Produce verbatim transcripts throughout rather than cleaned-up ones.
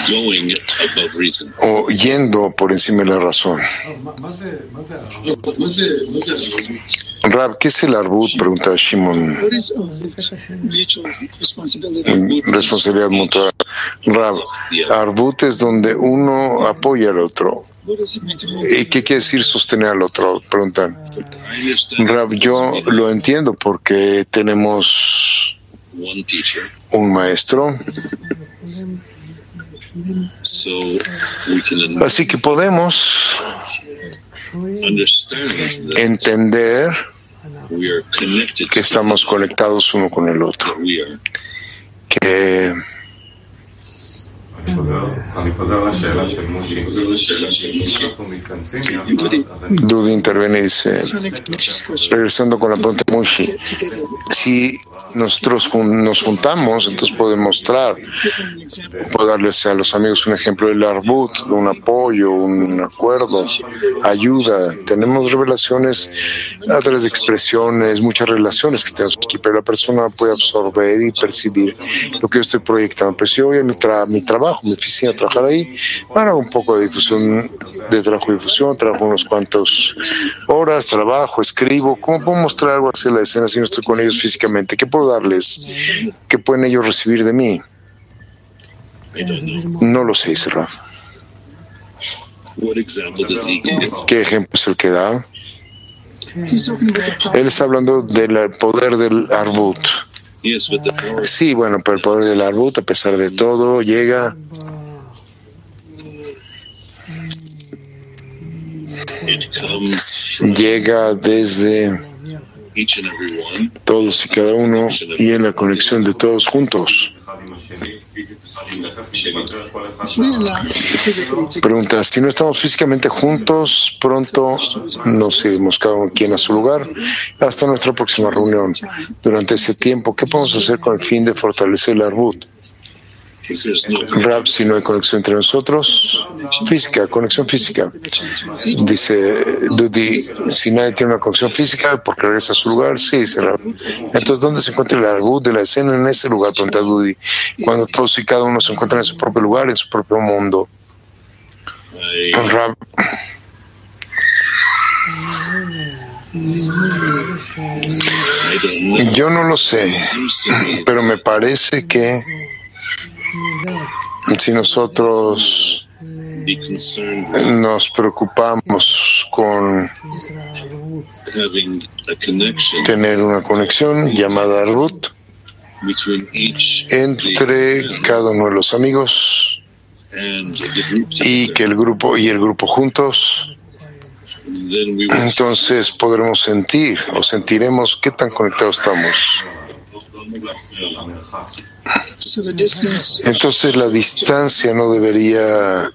o yendo por encima de la razón. Rab, ¿qué es el arbut? Pregunta Shimon. Responsabilidad mutua. Rab, arbut es donde uno apoya al otro. ¿Y qué quiere decir sostener al otro? Preguntan. Rab, yo lo entiendo porque tenemos un maestro. Así que podemos entender que estamos conectados uno con el otro. Que Dudi interviene y dice, regresando con la pregunta de Mushi, si nosotros nos juntamos, entonces podemos mostrar, puedo darles a los amigos un ejemplo del arbut, un apoyo, un acuerdo, ayuda. Tenemos revelaciones a través de expresiones, muchas relaciones que tenemos aquí, pero la persona puede absorber y percibir lo que yo estoy proyectando. Pero si yo voy a mi, tra mi trabajo, mi oficina, a trabajar ahí, hago un poco de difusión, de trabajo y difusión, trabajo unos cuantos horas, trabajo, escribo. ¿Cómo puedo mostrar algo así en la escena si no estoy con ellos físicamente? ¿Qué puedo darles? ¿Qué pueden ellos recibir de mí? No lo sé, dice Rav. ¿Qué ejemplo es el que da? Él está hablando del poder del arbut. Sí, bueno, pero el poder del arbut, a pesar de todo, llega llega desde todos y cada uno y en la conexión de todos juntos. Pregunta, si no estamos físicamente juntos, pronto nos iremos cada quien a su lugar hasta nuestra próxima reunión. Durante ese tiempo, ¿qué podemos hacer con el fin de fortalecer el arbut? Rab, si no hay conexión entre nosotros, física, conexión física. Dice Dudi, si nadie tiene una conexión física, ¿por qué regresa a su lugar? Sí, dice Rab. Entonces, ¿dónde se encuentra el arbut de la escena? En ese lugar, pregunta Dudi. Cuando todos y cada uno se encuentran en su propio lugar, en su propio mundo. Rab. Yo no lo sé, pero me parece que si nosotros nos preocupamos con tener una conexión llamada arbut entre cada uno de los amigos y que el grupo y el grupo juntos, entonces podremos sentir o sentiremos qué tan conectados estamos. Entonces la distancia no debería...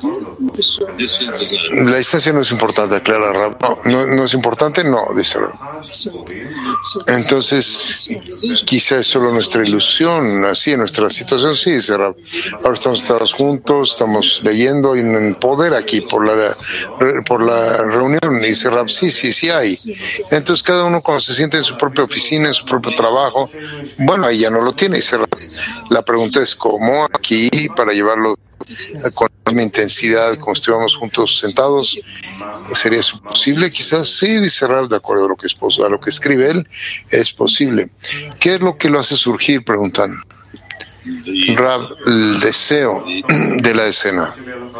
La distancia no es importante, aclara Rab. No, no, no es importante, no, dice Rab. Entonces, quizá es solo nuestra ilusión, así en nuestra situación, sí, dice Rab. Ahora estamos todos juntos, estamos leyendo y en poder aquí por la, por la reunión, dice Rab, sí, sí, sí hay. Entonces cada uno cuando se siente en su propia oficina, en su propio trabajo, bueno, ahí ya no lo tiene, dice Rab. La pregunta es cómo aquí para llevarlo con la misma intensidad como estuviéramos juntos sentados. ¿Sería eso posible? Quizás sí, dice Rab, de acuerdo a lo que, es, a lo que escribe él, es posible. ¿Qué es lo que lo hace surgir? Preguntan. Rab, el deseo de la escena.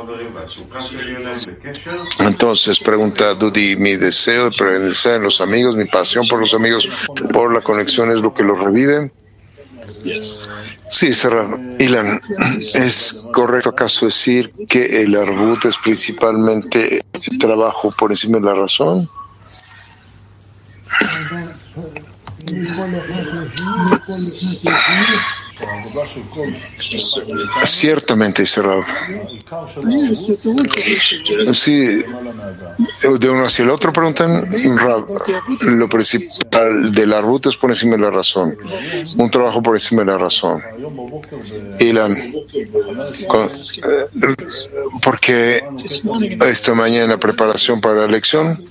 Entonces pregunta Dudi, mi deseo de permanecer en los amigos, mi pasión por los amigos, por la conexión es lo que lo revive. Sí, Sarah. Ilan, ¿es correcto acaso decir que el arbut es principalmente trabajo por encima de la razón? Ciertamente, dice Rav. Sí, de uno hacia el otro preguntan, Rav, lo principal del arbut es por encima de la razón, un trabajo por encima de la razón. Ilan, con, porque esta mañana, preparación para la elección,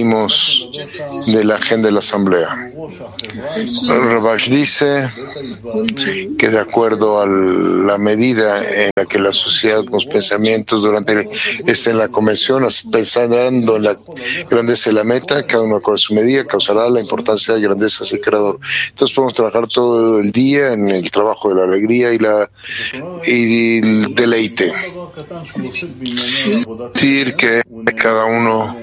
leímos de la agenda de la asamblea. Ravash dice que de acuerdo a la medida en la que la sociedad con los pensamientos durante esté en la convención, pensando en la grandeza de la meta, cada uno con su medida causará la importancia y grandeza del Creador. Entonces podemos trabajar todo el día en el trabajo de la alegría y la y el deleite. Decir que cada uno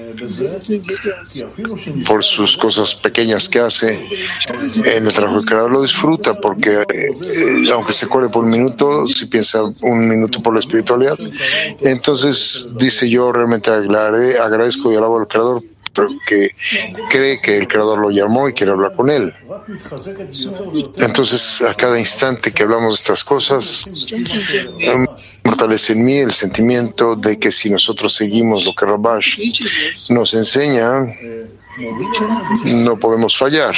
por sus cosas pequeñas que hace en el trabajo del Creador lo disfruta, porque eh, aunque se corre por un minuto, si piensa un minuto por la espiritualidad, entonces dice: yo realmente agrade, agradezco y alabo al Creador, porque cree que el Creador lo llamó y quiere hablar con él. Entonces, a cada instante que hablamos de estas cosas, um, fortalece en mí el sentimiento de que si nosotros seguimos lo que Rabash nos enseña, no podemos fallar.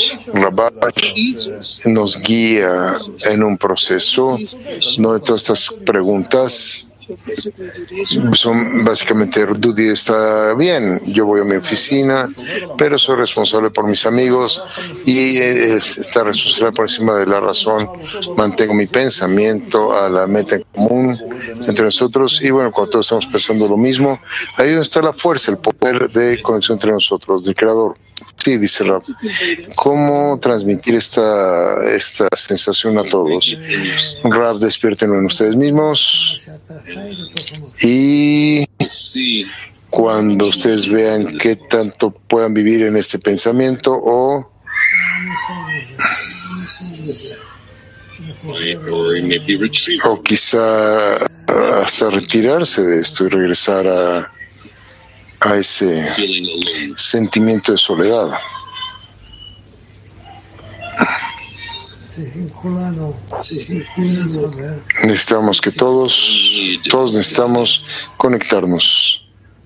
Rabash nos guía en un proceso donde todas estas preguntas son básicamente: Dudi está bien, yo voy a mi oficina, pero soy responsable por mis amigos y está responsable por encima de la razón. Mantengo mi pensamiento a la meta en común entre nosotros, y bueno, cuando todos estamos pensando lo mismo, ahí está la fuerza, el poder de conexión entre nosotros, del Creador. Sí, dice Rab, ¿cómo transmitir esta, esta sensación a todos? Rab, despierten en ustedes mismos, y cuando ustedes vean qué tanto puedan vivir en este pensamiento, o o quizá hasta retirarse de esto y regresar a a ese sentimiento de soledad. Necesitamos que todos, todos necesitamos conectarnos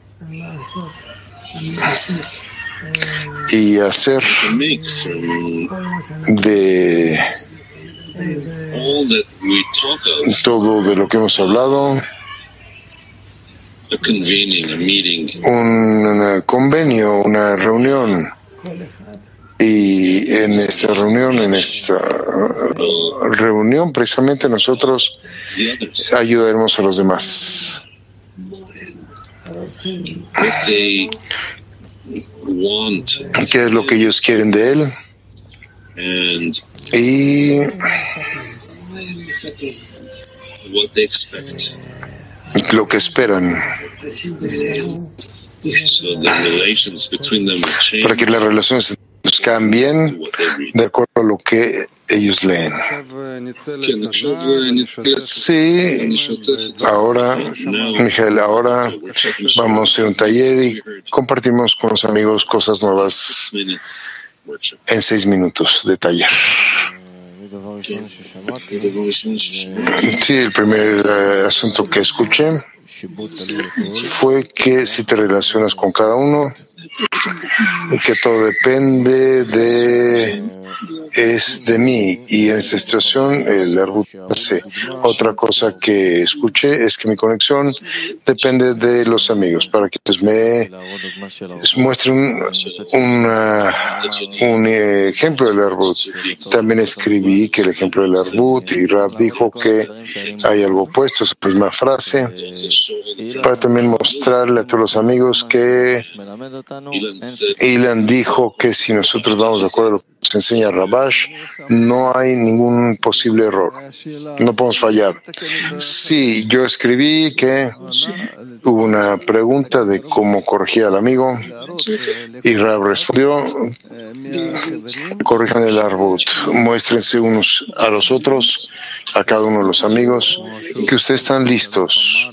y hacer de todo de lo que hemos hablado un convenio, una reunión, y en esta reunión, en esta reunión precisamente nosotros ayudaremos a los demás. ¿Qué es lo que ellos quieren de él? Y lo que esperan, para que las relaciones cambien de acuerdo a lo que ellos leen. Sí, ahora, Mijael, ahora vamos a hacer un taller y compartimos con los amigos cosas nuevas en seis minutos de taller. Sí, el primer uh, asunto que escuché fue que si te relacionas con cada uno, que todo depende de es de mí, y en esta situación el Arbut hace. Otra cosa que escuché es que mi conexión depende de los amigos, para que pues, me muestren una, un ejemplo del Arbut. También escribí que el ejemplo del Arbut, y Rab dijo que hay algo opuesto, esa misma frase, para también mostrarle a todos los amigos que Ilan dijo que si nosotros vamos de acuerdo a lo que nos enseña Rabash, no hay ningún posible error, no podemos fallar. Sí, yo escribí que hubo una pregunta de cómo corregir al amigo, y Rab respondió: corrijan el Arbut, muéstrense unos a los otros, a cada uno de los amigos, que ustedes están listos.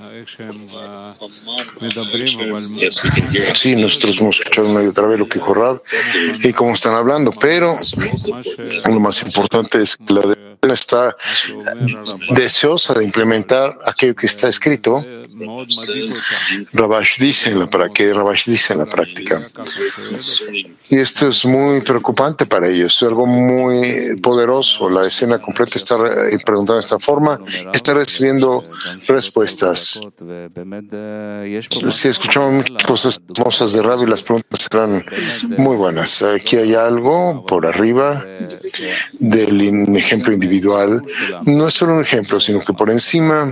Sí, nosotros hemos escuchado una y otra vez lo que dijo Rab y cómo están hablando, pero lo más importante es que la está deseosa de implementar aquello que está escrito. Rabash dice en la, que Rabash dice en la práctica. Y esto es muy preocupante para ellos, es algo muy poderoso. La escena completa está preguntando de esta forma, está recibiendo respuestas. Si escuchamos muchas cosas hermosas de Rabbi, las preguntas serán muy buenas. Aquí hay algo por arriba del ejemplo individual. No es solo un ejemplo, sino que por encima